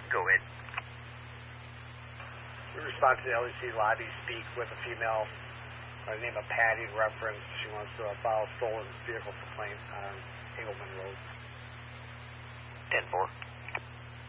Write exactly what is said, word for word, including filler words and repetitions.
Go ahead. We respond to the L E C lobby, speak with a female by the name of Patty in reference. She wants to uh, file a stolen vehicle complaint on Engelman Road. ten four.